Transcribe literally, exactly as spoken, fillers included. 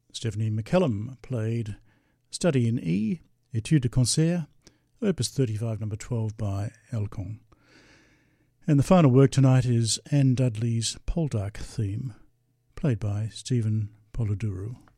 Stephanie McCallum played Study in E, Etude de Concert, Opus thirty-five, number twelve by Elkong. And the final work tonight is Anne Dudley's Poldark theme, played by Stephen Polidoro.